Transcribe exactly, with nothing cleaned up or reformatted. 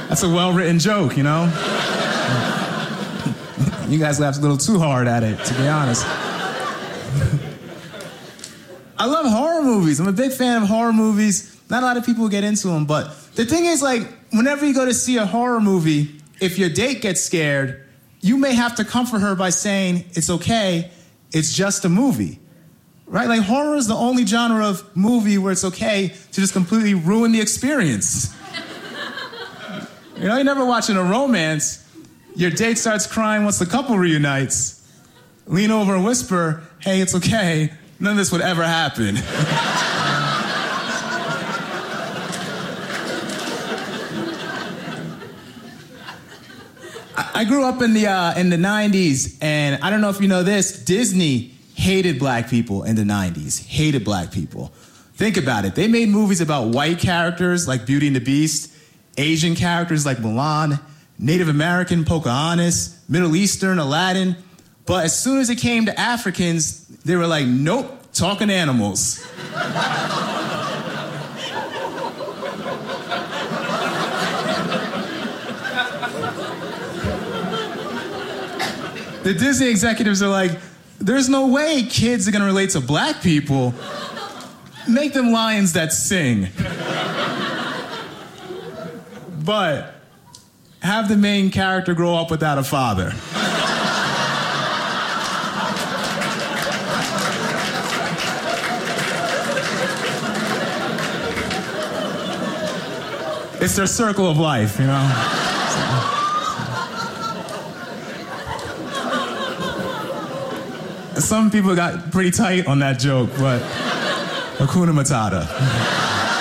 That's a well-written joke, you know? You guys laughed a little too hard at it, to be honest. I love horror movies. I'm a big fan of horror movies. Not a lot of people get into them, but the thing is, like, whenever you go to see a horror movie, if your date gets scared, you may have to comfort her by saying, it's okay, it's just a movie. Right? Like, horror is the only genre of movie where it's okay to just completely ruin the experience. You know, you're never watching a romance. Your date starts crying once the couple reunites. Lean over and whisper, hey, it's okay. None of this would ever happen. I grew up in the uh, in the nineties, and I don't know if you know this, Disney hated black people in the nineties. Hated black people. Think about it. They made movies about white characters like Beauty and the Beast, Asian characters like Mulan, Native American Pocahontas, Middle Eastern Aladdin. But as soon as it came to Africans, they were like, nope, talking animals. The Disney executives are like, there's no way kids are gonna relate to black people. Make them lions that sing. But have the main character grow up without a father. It's their circle of life, you know? Some people got pretty tight on that joke, but Hakuna Matata.